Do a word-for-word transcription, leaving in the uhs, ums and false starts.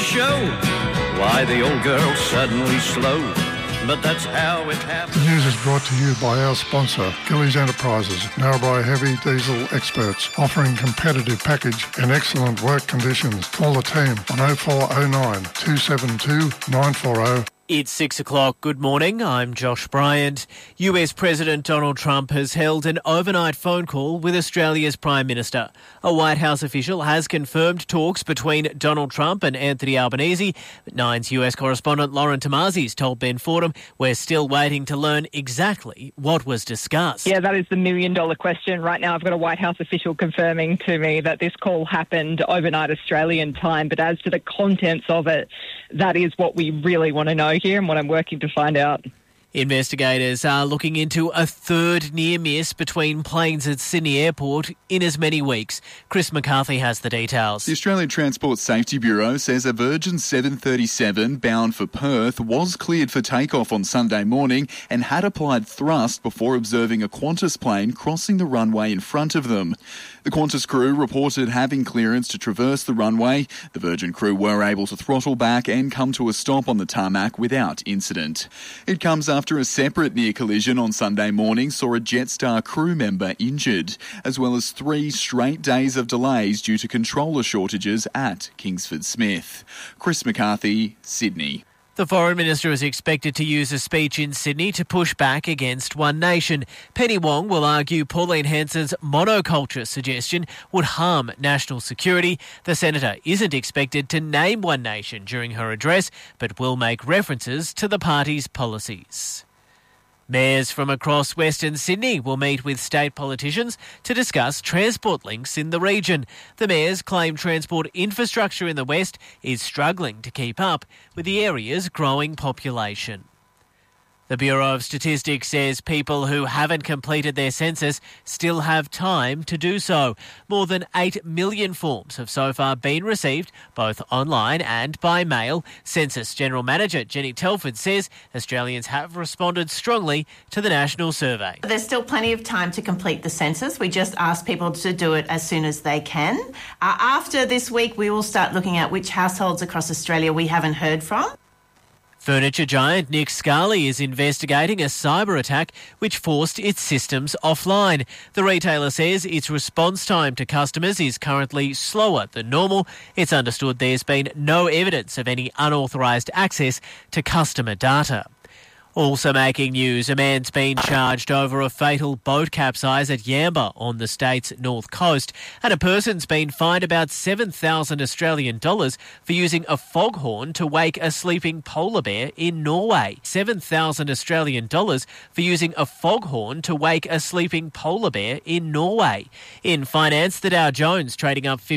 show. Why the old girl suddenly slowed, but that's how it happened. The news is brought to you by our sponsor, Gillies Enterprises, Narrabri Heavy Diesel Experts, offering competitive package and excellent work conditions. Call the team on oh four oh nine, two seven two, nine four oh. It's six o'clock. Good morning. I'm Josh Bryant. U S President Donald Trump has held an overnight phone call with Australia's Prime Minister. A White House official has confirmed talks between Donald Trump and Anthony Albanese. But Nine's U S correspondent Lauren Tomasi's told Ben Fordham we're still waiting to learn exactly what was discussed. Yeah, that is the million dollar question. Right now I've got a White House official confirming to me that this call happened overnight Australian time. But as to the contents of it, that is what we really want to know here and what I'm working to find out. Investigators are looking into a third near miss between planes at Sydney Airport in as many weeks. Chris McCarthy has the details. The Australian Transport Safety Bureau says a Virgin seven thirty-seven bound for Perth was cleared for takeoff on Sunday morning and had applied thrust before observing a Qantas plane crossing the runway in front of them. The Qantas crew reported having clearance to traverse the runway. The Virgin crew were able to throttle back and come to a stop on the tarmac without incident. It comes after a separate near collision on Sunday morning saw a Jetstar crew member injured, as well as three straight days of delays due to controller shortages at Kingsford Smith. Chris McCarthy, Sydney. The Foreign Minister is expected to use a speech in Sydney to push back against One Nation. Penny Wong will argue Pauline Hanson's monoculture suggestion would harm national security. The Senator isn't expected to name One Nation during her address, but will make references to the party's policies. Mayors from across Western Sydney will meet with state politicians to discuss transport links in the region. The mayors claim transport infrastructure in the west is struggling to keep up with the area's growing population. The Bureau of Statistics says people who haven't completed their census still have time to do so. More than eight million forms have so far been received, both online and by mail. Census General Manager Jenny Telford says Australians have responded strongly to the national survey. There's still plenty of time to complete the census. We just ask people to do it as soon as they can. Uh, after this week, we will start looking at which households across Australia we haven't heard from. Furniture giant Nick Scali is investigating a cyber attack which forced its systems offline. The retailer says its response time to customers is currently slower than normal. It's understood there's been no evidence of any unauthorised access to customer data. Also making news, a man's been charged over a fatal boat capsize at Yamba on the state's north coast, and a person's been fined about seven thousand Australian dollars for using a foghorn to wake a sleeping polar bear in Norway. seven thousand Australian dollars for using a foghorn to wake a sleeping polar bear in Norway. In finance, the Dow Jones trading up